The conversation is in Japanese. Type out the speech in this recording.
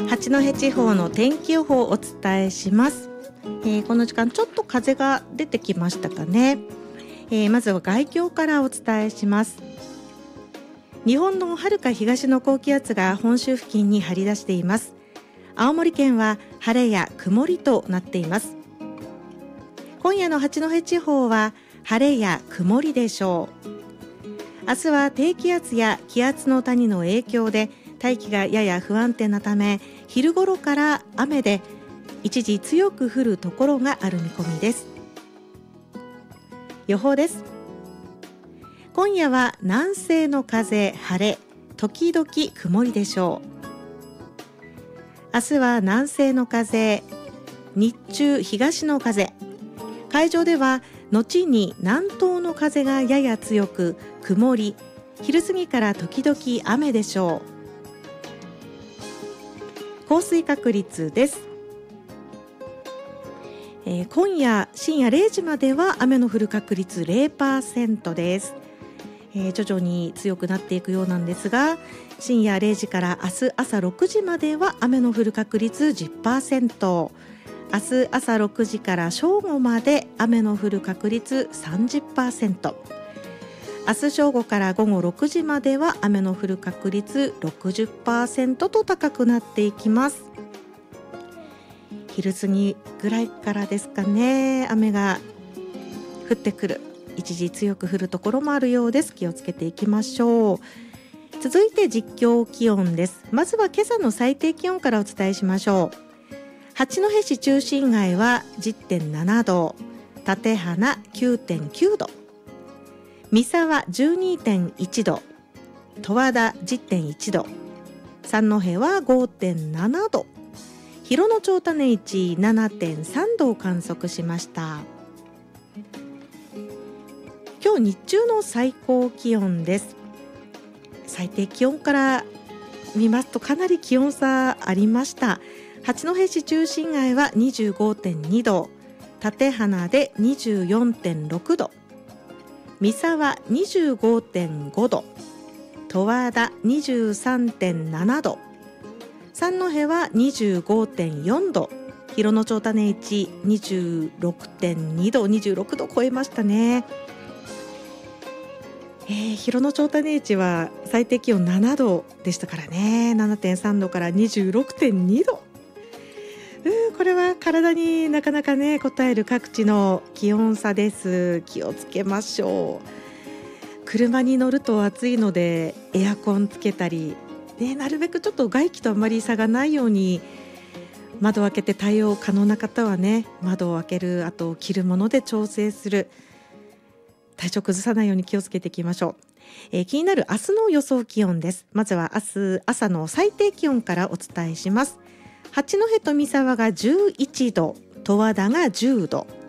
八戸地方の天気予報をお伝えします。この時間ちょっと風が出てきましたかね。まずは概況からお伝えします。日本のはるか東の高気圧が本州付近に張り出しています。青森県は晴れや曇りとなっています。今夜の八戸地方は晴れや曇りでしょう。明日は低気圧や気圧の谷の影響で大気がやや不安定なため、昼頃から雨で一時強く降るところがある見込みです。予報です。今夜は南西の風、晴れ、時々曇りでしょう。明日は南西の風、日中東の風、海上では後に南東の風がやや強く曇り、昼過ぎから時々雨でしょう。降水確率です。今夜深夜0時までは雨の降る確率 0% です。徐々に強くなっていくようなんですが、深夜0時から明日朝6時までは雨の降る確率 10%、 明日朝6時から正午まで雨の降る確率 30%、 明日正午から午後6時までは雨の降る確率 60% と高くなっていきます。昼過ぎぐらいからですかね、雨が降ってくる、一時強く降るところもあるようです。気をつけていきましょう。続いて実況気温です。まずは今朝の最低気温からお伝えしましょう。八戸市中心街は 10.7 度、館花 9.9 度、三沢 12.1 度、十和田 10.1 度、三戸は 5.7 度、広野町種市 7.3 度を観測しました。今日日中の最高気温です。最低気温から見ますとかなり気温差ありました。八戸市中心街は 25.2 度、館花で 24.6 度、三沢 25.5 度、十和田 23.7 度、三戸は 25.4 度、広野町種市 26.2 度、26度超えましたね。広野町種市は最低気温7度でしたからね。 7.3 度から 26.2 度、これは体になかなかね応える各地の気温差です。気をつけましょう。車に乗ると暑いのでエアコンつけたり、なるべくちょっと外気とあまり差がないように窓を開けて対応可能な方はね、窓を開ける、あと着るもので調整する、体調崩さないように気をつけていきましょう。気になる明日の予想気温です。まずは明日朝の最低気温からお伝えします。八戸と三沢が11度、十和田が10度、